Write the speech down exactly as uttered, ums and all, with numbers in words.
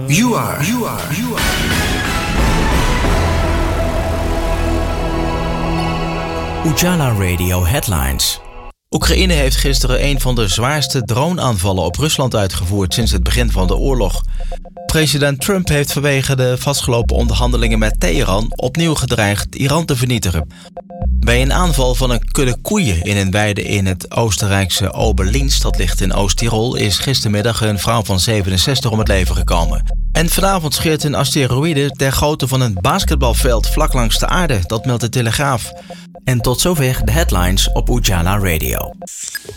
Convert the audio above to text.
You are. You are. You are. Ujala Radio Headlines. Oekraïne heeft gisteren een van de zwaarste droneaanvallen op Rusland uitgevoerd sinds het begin van de oorlog. President Trump heeft vanwege de vastgelopen onderhandelingen met Teheran opnieuw gedreigd Iran te vernietigen. Bij een aanval van een kudde koeien in een weide in het Oostenrijkse Oberlinz, dat ligt in Oost-Tirol, is gistermiddag een vrouw van zevenenzestig om het leven gekomen. En vanavond scheert een asteroïde ter grootte van een basketbalveld vlak langs de aarde, dat meldt de Telegraaf. En tot zover de headlines op Ujala Radio.